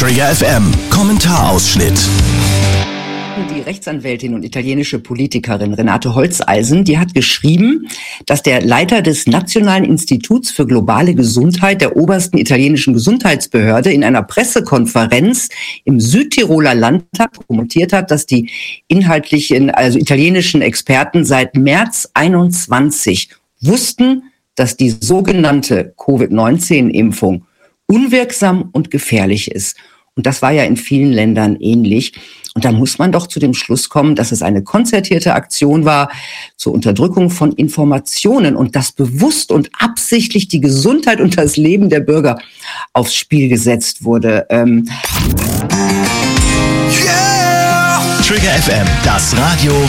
Trigger FM Kommentarausschnitt. Die Rechtsanwältin und italienische Politikerin Renate Holzeisen, die hat geschrieben, dass der Leiter des Nationalen Instituts für globale Gesundheit der obersten italienischen Gesundheitsbehörde in einer Pressekonferenz im Südtiroler Landtag kommentiert hat, dass die italienischen Experten seit März 21 wussten, dass die sogenannte Covid-19-Impfung unwirksam und gefährlich ist. Und das war ja in vielen Ländern ähnlich. Und dann muss man doch zu dem Schluss kommen, dass es eine konzertierte Aktion war zur Unterdrückung von Informationen und dass bewusst und absichtlich die Gesundheit und das Leben der Bürger aufs Spiel gesetzt wurde. Trigger FM, das Radio